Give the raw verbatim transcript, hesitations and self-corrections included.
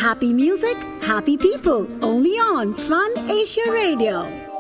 Happy music, happy people, only on Fun Asia Radio.